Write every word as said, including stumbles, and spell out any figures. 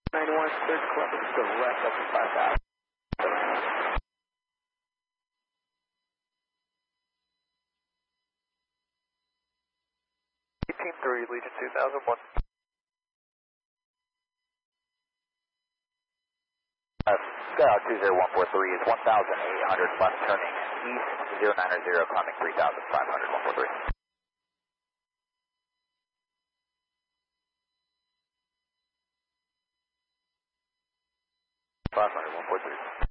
nine one, third club, let's go left up to five thousand. eighteen three, Legion two thousand one. Uh, Skyhawk two zero one four three is one thousand eight hundred left turning east, zero nine zero climbing three thousand five hundred, one four three. five hundred, one four three.